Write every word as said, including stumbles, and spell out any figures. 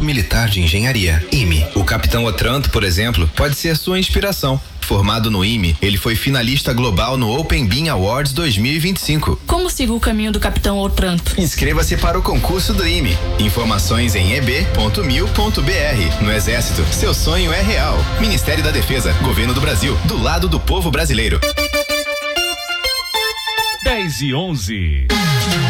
Militar de Engenharia, I M E. O capitão Otranto, por exemplo, pode ser sua inspiração. Formado no I M E, ele foi finalista global no Open Bean Awards dois mil e vinte e cinco. Como sigo o caminho do capitão Otranto? Inscreva-se para o concurso do I M E. Informações em e b ponto mil ponto b r. No Exército, seu sonho é real. Ministério da Defesa, Governo do Brasil, do lado do povo brasileiro. dez e onze.